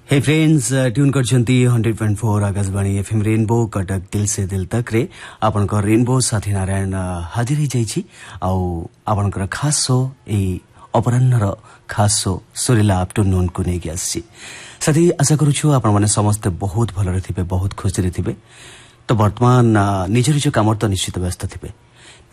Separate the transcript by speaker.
Speaker 1: हे friends tune करछंती 100.4 Akashvani FM rainbow Cuttack दिल से दिल तक रे आपनकर रेनबो साथी नारायण हाजिर ही जाईछि आ आपनकर खास शो ए अपराह्नर खास शो सुरीला आफ्टरनून को नेकी आछि। साथी आशा करूछु आपण माने समस्त बहुत भलो रे थिबे, बहुत खुशी रे थिबे। तो वर्तमान निज निज काम तो निश्चित व्यस्त थिबे।